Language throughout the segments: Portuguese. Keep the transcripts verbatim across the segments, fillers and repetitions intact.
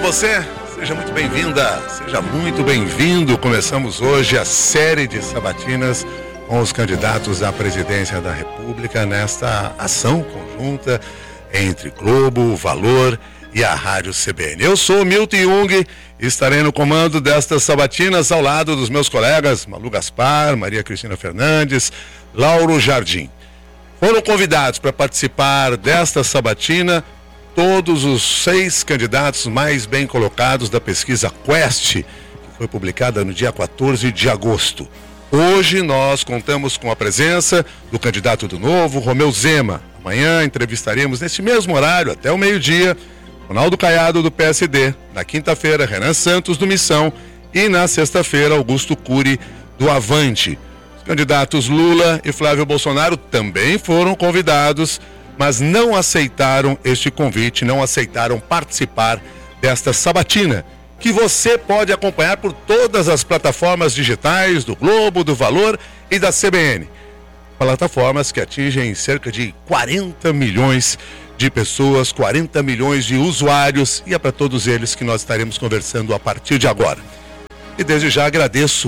você, seja muito bem-vinda, seja muito bem-vindo. Começamos hoje a série de sabatinas com os candidatos à presidência da República nesta ação conjunta entre Globo, Valor e a Rádio C B N. Eu sou Milton Jung e estarei no comando destas sabatinas ao lado dos meus colegas Malu Gaspar, Maria Cristina Fernandes, Lauro Jardim. Foram convidados para participar desta sabatina todos os seis candidatos mais bem colocados da pesquisa Quest, que foi publicada no dia quatorze de agosto. Hoje nós contamos com a presença do candidato do Novo, Romeu Zema. Amanhã entrevistaremos neste mesmo horário, até o meio-dia, Ronaldo Caiado do P S D. Na quinta-feira, Renan Santos do Missão. E na sexta-feira, Augusto Cury do Avante. Os candidatos Lula e Flávio Bolsonaro também foram convidados, mas não aceitaram este convite, não aceitaram participar desta sabatina, que você pode acompanhar por todas as plataformas digitais do Globo, do Valor e da C B N. Plataformas que atingem cerca de quarenta milhões de pessoas, quarenta milhões de usuários, e é para todos eles que nós estaremos conversando a partir de agora. E desde já agradeço,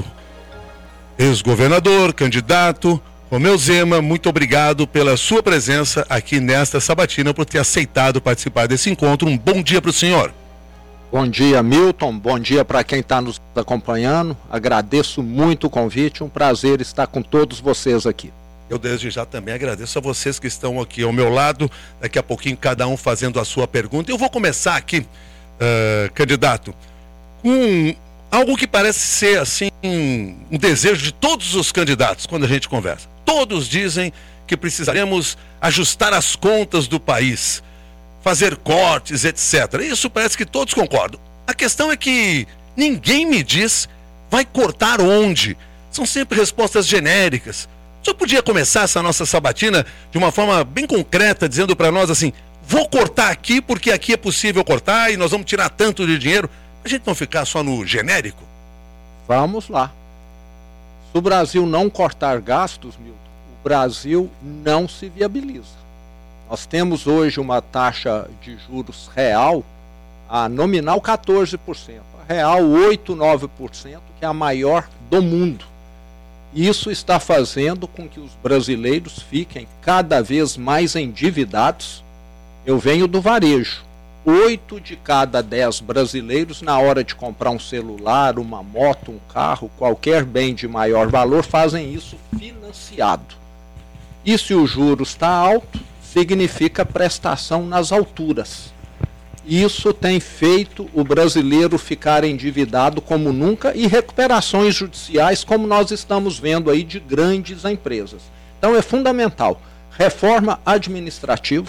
ex-governador, candidato, Romeu Zema, muito obrigado pela sua presença aqui nesta sabatina, por ter aceitado participar desse encontro. Um bom dia para o senhor. Bom dia, Milton. Bom dia para quem está nos acompanhando. Agradeço muito o convite. Um prazer estar com todos vocês aqui. Eu desde já também agradeço a vocês que estão aqui ao meu lado. Daqui a pouquinho cada um fazendo a sua pergunta. Eu vou começar aqui, uh, candidato, com algo que parece ser assim um desejo de todos os candidatos quando a gente conversa. Todos dizem que precisaremos ajustar as contas do país, fazer cortes, etcétera. Isso parece que todos concordam. A questão é que ninguém me diz vai cortar onde. São sempre respostas genéricas. O senhor podia começar essa nossa sabatina de uma forma bem concreta, dizendo para nós assim, vou cortar aqui porque aqui é possível cortar e nós vamos tirar tanto de dinheiro. A gente não ficar só no genérico? Vamos lá. Se o Brasil não cortar gastos, Milton, o Brasil não se viabiliza. Nós temos hoje uma taxa de juros real, a nominal quatorze por cento, a real oito, nove por cento, que é a maior do mundo. Isso está fazendo com que os brasileiros fiquem cada vez mais endividados. Eu venho do varejo. Oito de cada dez brasileiros, na hora de comprar um celular, uma moto, um carro, qualquer bem de maior valor, fazem isso financiado. E se o juro está alto, significa prestação nas alturas. Isso tem feito o brasileiro ficar endividado como nunca e recuperações judiciais como nós estamos vendo aí de grandes empresas. Então é fundamental. Reforma administrativa.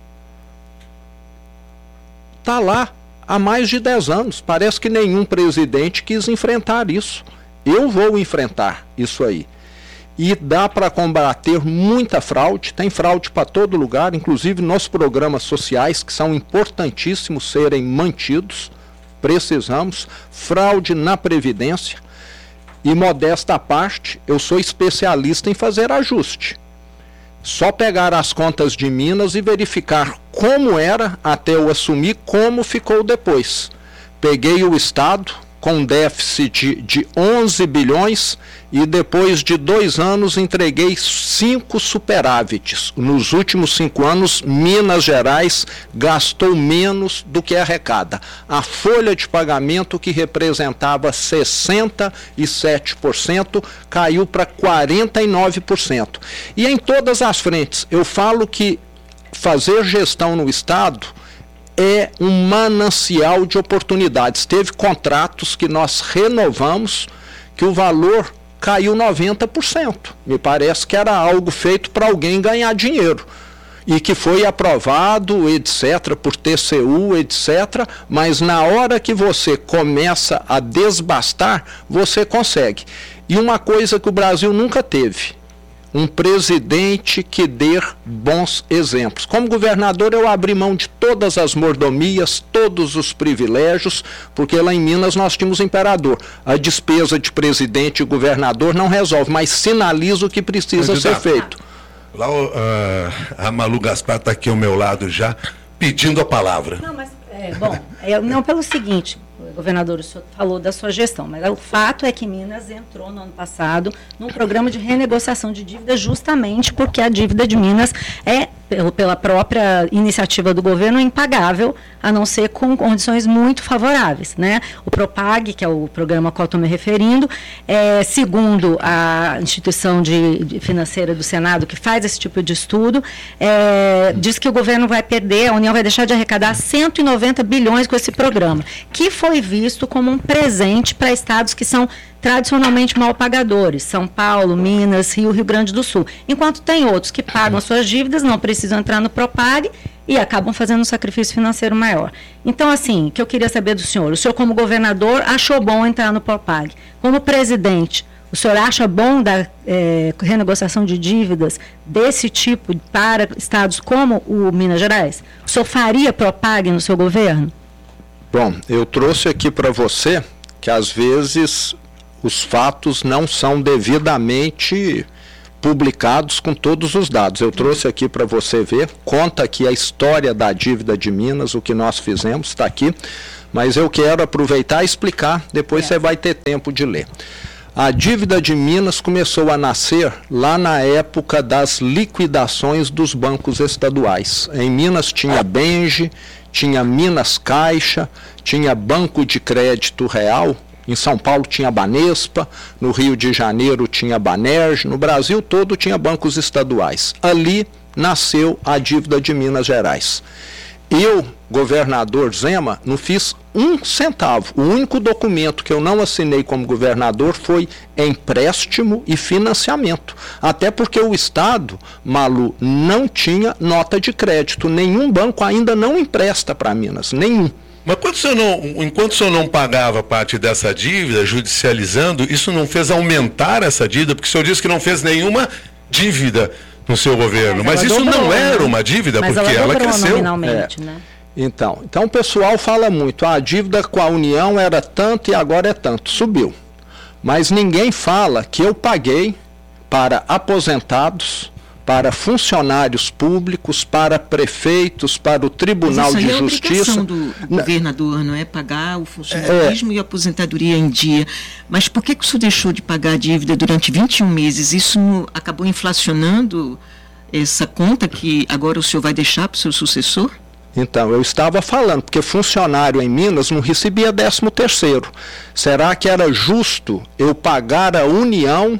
Está lá há mais de dez anos. Parece que nenhum presidente quis enfrentar isso. Eu vou enfrentar isso aí. E dá para combater muita fraude. Tem fraude para todo lugar, inclusive nos programas sociais, que são importantíssimos serem mantidos. Precisamos. Fraude na Previdência. E, modesta à parte, eu sou especialista em fazer ajuste. Só pegar as contas de Minas e verificar como era até eu assumir, como ficou depois. Peguei o Estado com déficit de onze bilhões e depois de dois anos entreguei cinco superávites. Nos últimos cinco anos, Minas Gerais gastou menos do que arrecada. A folha de pagamento, que representava sessenta e sete por cento, caiu para quarenta e nove por cento. E em todas as frentes, eu falo que fazer gestão no Estado é um manancial de oportunidades. Teve contratos que nós renovamos, que o valor caiu noventa por cento. Me parece que era algo feito para alguém ganhar dinheiro. E que foi aprovado, etcétera, por T C U, etcétera. Mas na hora que você começa a desbastar, você consegue. E uma coisa que o Brasil nunca teve: um presidente que dê bons exemplos. Como governador, eu abri mão de todas as mordomias, todos os privilégios, porque lá em Minas nós tínhamos imperador. A despesa de presidente e governador não resolve, mas sinaliza o que precisa ser feito. Lá, uh, a Malu Gaspar está aqui ao meu lado já, pedindo a palavra. Não, mas é, É, bom, é, não pelo seguinte, governador, o senhor falou da sua gestão, mas o fato é que Minas entrou no ano passado num programa de renegociação de dívida justamente porque a dívida de Minas é, pela própria iniciativa do governo, impagável, a não ser com condições muito favoráveis, né? O Propag, que é o programa a qual estou me referindo, é, segundo a instituição de, de financeira do Senado, que faz esse tipo de estudo, é, diz que o governo vai perder, a União vai deixar de arrecadar cento e noventa bilhões com esse programa, que foi visto como um presente para estados que são tradicionalmente mal pagadores, São Paulo, Minas, Rio, Rio Grande do Sul. Enquanto tem outros que pagam as suas dívidas, não precisam entrar no Propag e acabam fazendo um sacrifício financeiro maior. Então, assim, o que eu queria saber do senhor, o senhor como governador achou bom entrar no Propag. Como presidente, o senhor acha bom da é, renegociação de dívidas desse tipo para estados como o Minas Gerais? O senhor faria Propag no seu governo? Bom, eu trouxe aqui para você que às vezes os fatos não são devidamente publicados com todos os dados. Eu trouxe aqui para você ver, conta aqui a história da dívida de Minas, o que nós fizemos, está aqui, mas eu quero aproveitar e explicar, depois é. Você vai ter tempo de ler. A dívida de Minas começou a nascer lá na época das liquidações dos bancos estaduais. Em Minas tinha Benge, tinha Minas Caixa, tinha Banco de Crédito Real, em São Paulo tinha Banespa, no Rio de Janeiro tinha Banerj, no Brasil todo tinha bancos estaduais. Ali nasceu a dívida de Minas Gerais. Eu, governador Zema, não fiz um centavo. O único documento que eu não assinei como governador foi empréstimo e financiamento. Até porque o Estado, Malu, não tinha nota de crédito. Nenhum banco ainda não empresta para Minas, nenhum. Mas quando o senhor não, enquanto o senhor não pagava parte dessa dívida, judicializando, isso não fez aumentar essa dívida? Porque o senhor disse que não fez nenhuma dívida no seu governo, mas, mas isso dobrou, não era uma dívida, mas porque ela, ela cresceu. Nominalmente, é. né? Então, então o pessoal fala muito, ah, a dívida com a União era tanto e agora é tanto, subiu. Mas ninguém fala que eu paguei para aposentados, para funcionários públicos, para prefeitos, para o Tribunal de Justiça. Mas isso aí é obrigação do, do governador, não é? Pagar o funcionalismo é. e a aposentadoria em dia. Mas por que, que o senhor deixou de pagar a dívida durante vinte e um meses? Isso acabou inflacionando essa conta que agora o senhor vai deixar para o seu sucessor? Então, eu estava falando, porque funcionário em Minas não recebia décimo terceiro. Será que era justo eu pagar a União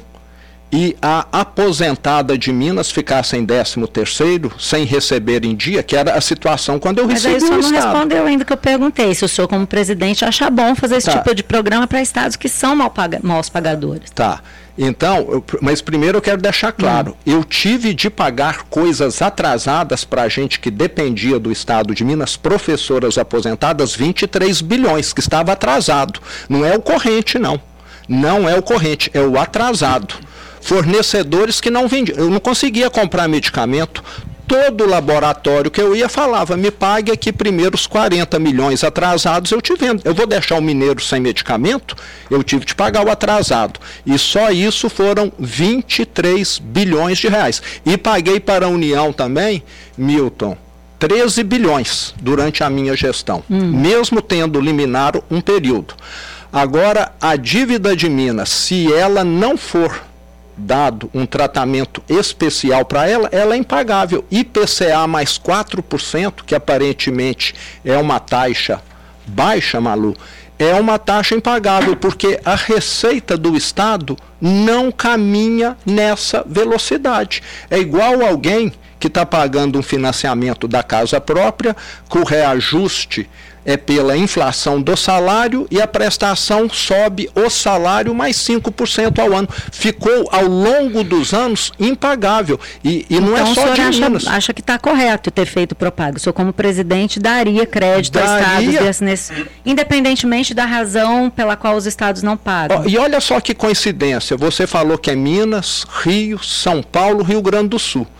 e a aposentada de Minas ficar sem décimo terceiro, sem receber em dia, que era a situação quando eu recebi o Estado? Mas aí o senhor não respondeu ainda que eu perguntei, se o senhor como presidente acha bom fazer esse tá. tipo de programa para estados que são mal paga- maus pagadores. Tá, então, eu, mas primeiro eu quero deixar claro, hum. eu tive de pagar coisas atrasadas para a gente que dependia do Estado de Minas, professoras aposentadas, vinte e três bilhões, que estava atrasado. Não é o corrente, não. Não é o corrente, é o atrasado. Fornecedores que não vendiam. Eu não conseguia comprar medicamento. Todo laboratório que eu ia falava, me pague aqui primeiro os quarenta milhões atrasados, eu te vendo. Eu vou deixar o mineiro sem medicamento? Eu tive de pagar o atrasado. E só isso foram vinte e três bilhões de reais. E paguei para a União também, Milton, treze bilhões durante a minha gestão, hum. mesmo tendo liminar um período. Agora, a dívida de Minas, se ela não for dado um tratamento especial para ela, ela é impagável. I P C A mais quatro por cento, que aparentemente é uma taxa baixa, Malu, é uma taxa impagável, porque a receita do Estado não caminha nessa velocidade. É igual alguém que está pagando um financiamento da casa própria, com o reajuste é pela inflação do salário e a prestação sobe o salário mais cinco por cento ao ano. Ficou, ao longo dos anos, impagável. E, e não então, é só de acha, Minas. acha que está correto ter feito Propag. O senhor, como presidente, daria crédito daria... a estados, nesse, independentemente da razão pela qual os estados não pagam. Oh, e olha só que coincidência. Você falou que é Minas, Rio, São Paulo, Rio Grande do Sul.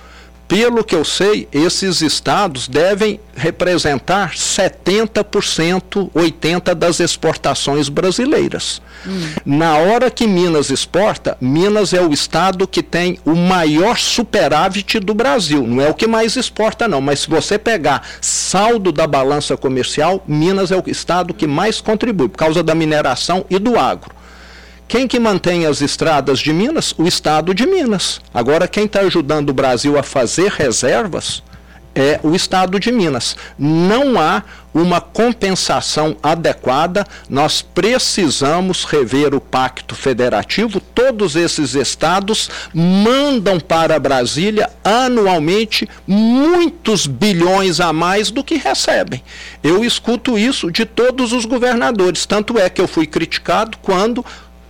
pelo que eu sei, esses estados devem representar setenta por cento, oitenta por cento das exportações brasileiras. Hum. Na hora que Minas exporta, Minas é o estado que tem o maior superávit do Brasil. Não é o que mais exporta, não, mas se você pegar saldo da balança comercial, Minas é o estado que mais contribui, por causa da mineração e do agro. Quem que mantém as estradas de Minas? O estado de Minas. Agora, quem está ajudando o Brasil a fazer reservas é o estado de Minas. Não há uma compensação adequada, nós precisamos rever o pacto federativo. Todos esses estados mandam para Brasília anualmente muitos bilhões a mais do que recebem. Eu escuto isso de todos os governadores, tanto é que eu fui criticado quando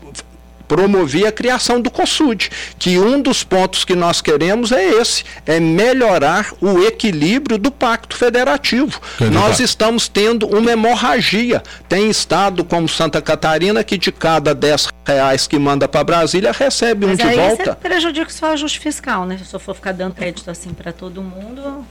promovi a criação do CONSUD, que um dos pontos que nós queremos é esse, é melhorar o equilíbrio do pacto federativo. Entendi. Nós estamos tendo uma hemorragia. Tem estado como Santa Catarina que de cada dez reais que manda para Brasília recebe um de volta. Mas aí você prejudica só o ajuste fiscal, né? Se eu for ficar dando crédito assim para todo mundo,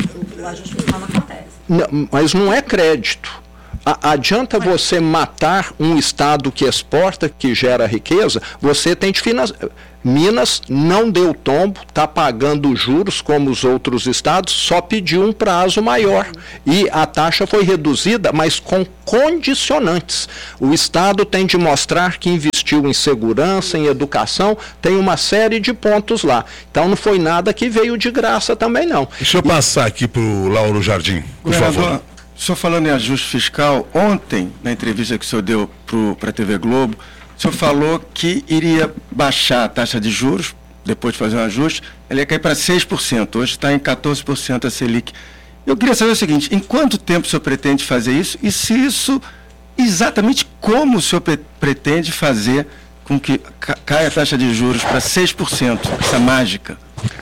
o ajuste fiscal não acontece. Não, mas não é crédito. Adianta você matar um estado que exporta, que gera riqueza, você tem de financiar. Minas não deu tombo, está pagando juros como os outros estados, só pediu um prazo maior. E a taxa foi reduzida, mas com condicionantes. O estado tem de mostrar que investiu em segurança, em educação, tem uma série de pontos lá. Então não foi nada que veio de graça também, não. Deixa eu passar aqui para o Lauro Jardim, por favor. O senhor falando em ajuste fiscal, ontem, na entrevista que o senhor deu para a T V Globo, o senhor falou que iria baixar a taxa de juros, depois de fazer um ajuste, ela ia cair para seis por cento, hoje está em quatorze por cento a Selic. Eu queria saber o seguinte, em quanto tempo o senhor pretende fazer isso e se isso, exatamente como o senhor pre- pretende fazer com que ca- caia a taxa de juros para seis por cento, essa mágica?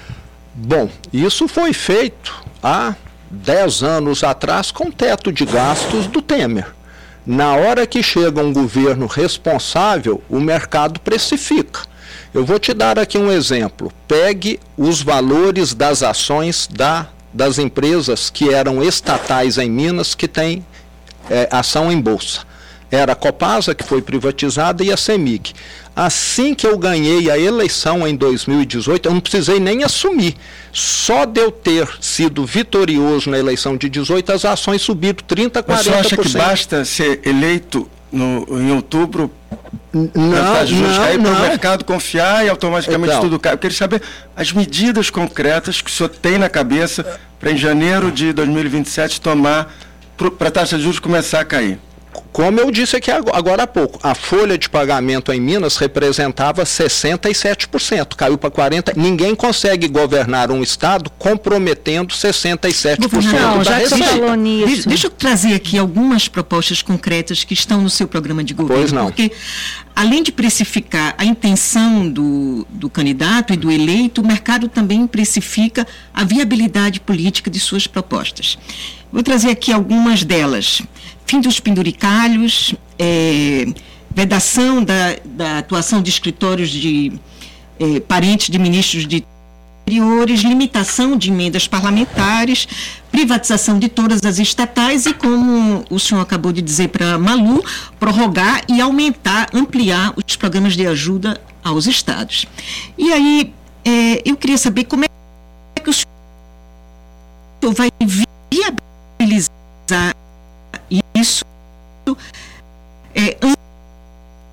Bom, isso foi feito há dez anos atrás com o teto de gastos do Temer. Na hora que chega um governo responsável, o mercado precifica. Eu vou te dar aqui um exemplo. Pegue os valores das ações da, das empresas que eram estatais em Minas, que têm é, ação em bolsa. Era a Copasa, que foi privatizada, e a CEMIG. Assim que eu ganhei a eleição em dois mil e dezoito, eu não precisei nem assumir. Só de eu ter sido vitorioso na eleição de dezoito, as ações subiram trinta por cento, quarenta por cento. Você acha que basta ser eleito no, em outubro Não, não, para o mercado confiar e automaticamente então, tudo cai? Eu queria saber as medidas concretas que o senhor tem na cabeça para em janeiro de dois mil e vinte e sete tomar para a taxa de juros começar a cair. Como eu disse aqui agora há pouco, a folha de pagamento em Minas representava sessenta e sete por cento, caiu para quarenta por cento. Ninguém consegue governar um estado comprometendo sessenta e sete por cento não, da já que você falou nisso. Deixa, deixa eu trazer aqui algumas propostas concretas que estão no seu programa de governo. Pois não. Porque, além de precificar a intenção do, do candidato e do eleito, o mercado também precifica a viabilidade política de suas propostas. Vou trazer aqui algumas delas. Fim dos penduricalhos, é, vedação da, da atuação de escritórios de é, parentes de ministros de interiores, limitação de emendas parlamentares, privatização de todas as estatais e, como o senhor acabou de dizer para a Malu, prorrogar e aumentar, ampliar os programas de ajuda aos estados. E aí, é, eu queria saber como é